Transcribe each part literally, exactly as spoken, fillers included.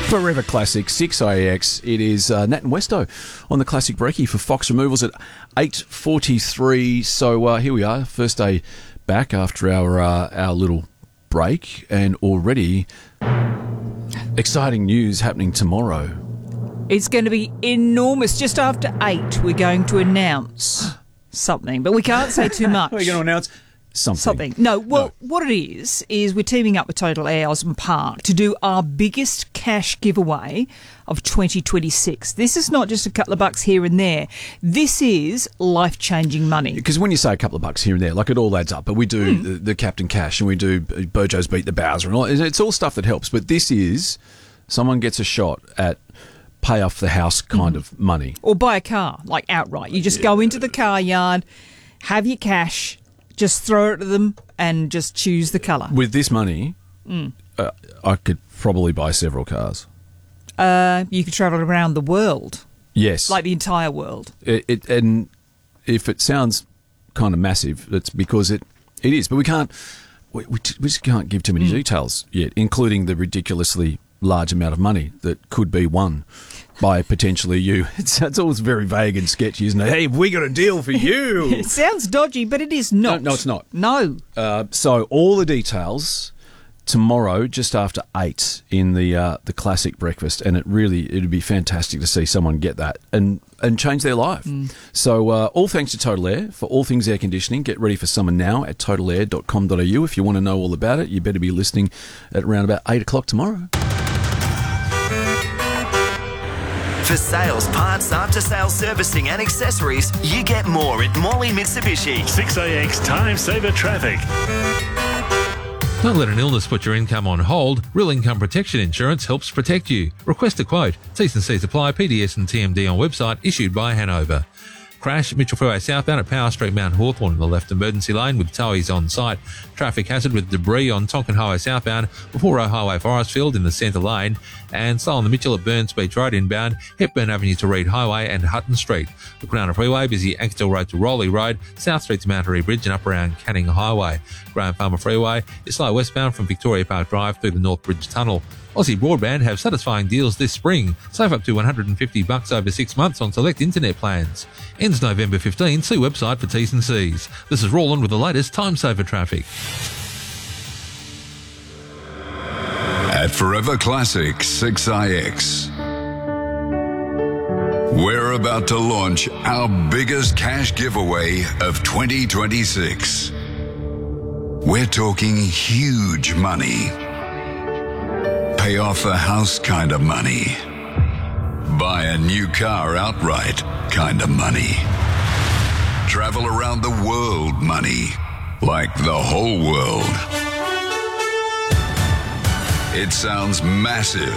Forever Classic, six A X. It is uh, Nat and Westo on the Classic Brekkie for Fox Removals at eight forty-three. So uh, here we are, first day back after our uh, our little break, and already exciting news happening tomorrow. It's going to be enormous. Just after eight, we're going to announce something, but we can't say too much. We're going to announce something. Something. No, well, No. what it is, is we're teaming up with Total Air Osborne Park to do our biggest cash giveaway of twenty twenty-six. This is not just a couple of bucks here and there. This is life-changing money. Because when you say a couple of bucks here and there, like it all adds up. But we do Mm. the, the Captain Cash, and we do Bojo's Beat the Bowser, and all. It's all stuff that helps. But this is someone gets a shot at pay off the house kind Mm. of money. Or buy a car, like outright. You just go into the car yard, have your cash, just throw it at them, and just choose the colour. With this money, Mm. uh, I could probably buy several cars. Uh, you could travel around the world, Yes. like the entire world. It, it, and if it sounds kind of massive, it's because it, it is. But we can't, we, we, t- we just can't give too many Mm. details yet, including the ridiculously large amount of money that could be won by potentially you. It's, it's always very vague and sketchy, isn't it? Hey, we got a deal for you. It sounds dodgy, but it is not. No, no, it's not. No. Uh, so all the details tomorrow, just after eight, in the uh, the classic breakfast, and it really it'd be fantastic to see someone get that and and change their life. Mm. So uh, all thanks to Total Air for all things air conditioning. Get ready for summer now at total air dot com dot a u. If you want to know all about it, you better be listening at around about eight o'clock tomorrow. For sales, parts, after-sales servicing and accessories, you get more at Morley Mitsubishi. six A X Time Saver Traffic. Don't let an illness put your income on hold. Real Income Protection Insurance helps protect you. Request a quote. T's and C's apply. P D S and T M D on website. Issued by Hanover. Crash, Mitchell Freeway southbound at Power Street, Mount Hawthorn in the left emergency lane with towies on site. Traffic hazard with debris on Tonkin Highway southbound before Roe Highway Forestfield in the centre lane. And slow on the Mitchell at Burns Beach Road inbound, Hepburn Avenue to Reed Highway and Hutton Street. The Cronulla Freeway, busy Axtell Road to Rowley Road, South Street to Mount Airy Bridge and up around Canning Highway. Graham Farmer Freeway is slow westbound from Victoria Park Drive through the North Bridge Tunnel. Aussie Broadband have satisfying deals this spring. Save up to one hundred fifty bucks over six months on select internet plans. Ends November fifteenth. See website for T's and C's. This is Roland with the latest time saver traffic. At Forever Classic six I X, we're about to launch our biggest cash giveaway of twenty twenty-six. We're talking huge money. Pay off the house kind of money. Buy a new car outright kind of money. Travel around the world money. Like the whole world. It sounds massive.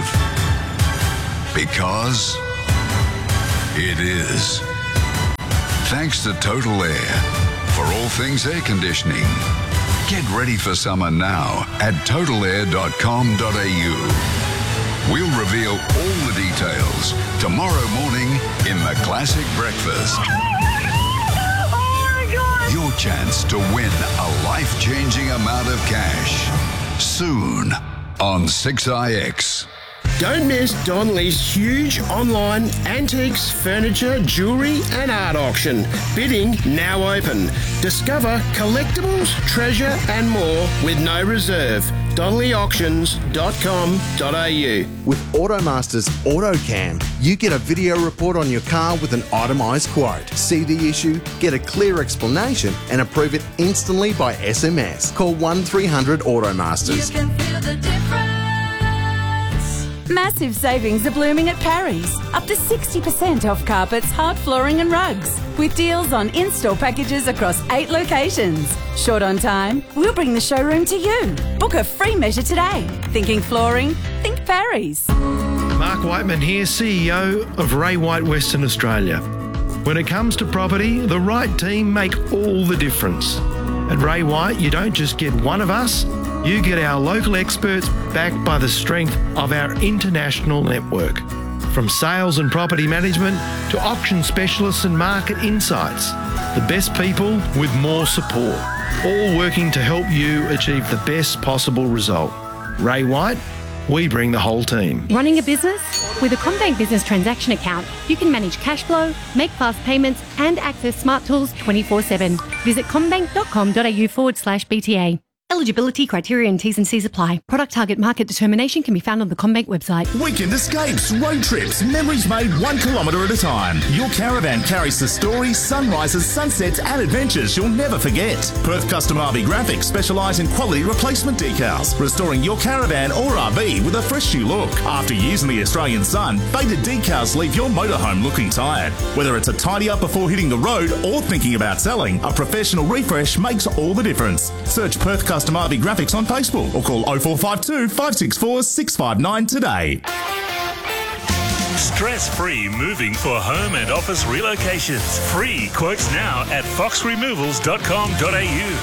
Because it is. Thanks to Total Air for all things air conditioning. Get ready for summer now at total air dot com dot a u. We'll reveal all the details tomorrow morning in the Classic Breakfast. Your chance to win a life-changing amount of cash. Soon on six I X. Don't miss Donnelly's huge online antiques, furniture, jewellery and art auction. Bidding now open. Discover collectibles, treasure and more with no reserve. donnelly auctions dot com dot a u. With Automaster's AutoCam, you get a video report on your car with an itemised quote. See the issue, get a clear explanation and approve it instantly by S M S. Call one three hundred Automasters. You can feel the difference. Massive savings are blooming at Parry's. Up to sixty percent off carpets, hard flooring and rugs. With deals on in-store packages across eight locations. Short on time? We'll bring the showroom to you. Book a free measure today. Thinking flooring? Think Parry's. Mark Whiteman here, C E O of Ray White Western Australia. When it comes to property, the right team make all the difference. At Ray White, you don't just get one of us, you get our local experts backed by the strength of our international network. From sales and property management to auction specialists and market insights, the best people with more support, all working to help you achieve the best possible result. Ray White, We bring the whole team. Running a business? With a CommBank Business Transaction Account, you can manage cash flow, make fast payments, and access smart tools twenty-four seven. Visit commbank.com.au forward slash BTA. Eligibility, criteria and T's and C's apply. Product target market determination can be found on the CommBank website. Weekend escapes, road trips, memories made one kilometre at a time. Your caravan carries the stories, sunrises, sunsets and adventures you'll never forget. Perth Custom R V Graphics specialise in quality replacement decals, restoring your caravan or R V with a fresh new look. After years in the Australian sun, faded decals leave your motorhome looking tired. Whether it's a tidy up before hitting the road or thinking about selling, a professional refresh makes all the difference. Search Perth Custom Custom R V Graphics on Facebook or call oh four five two, five six four, six five nine today. Stress-free moving for home and office relocations. Free quotes now at fox removals dot com dot a u.